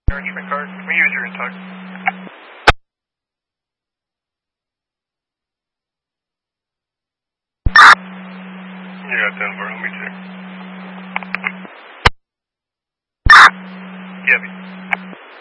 Enrichment card. Can we use your in-tug? Yeah, Denver. Let me check. Yeah.